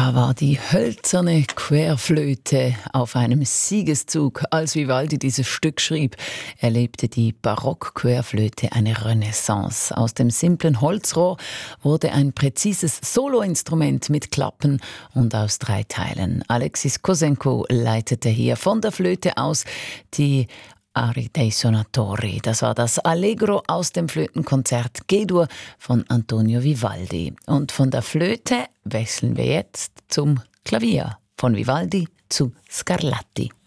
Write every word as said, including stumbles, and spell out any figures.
Da war die hölzerne Querflöte auf einem Siegeszug. Als Vivaldi dieses Stück schrieb, erlebte die Barock-Querflöte eine Renaissance. Aus dem simplen Holzrohr wurde ein präzises Soloinstrument mit Klappen und aus drei Teilen. Alexis Kosenko leitete hier von der Flöte aus die Arie dei Suonatori. Das war das Allegro aus dem Flötenkonzert G-Dur von Antonio Vivaldi. Und von der Flöte wechseln wir jetzt zum Klavier. Von Vivaldi zu Scarlatti.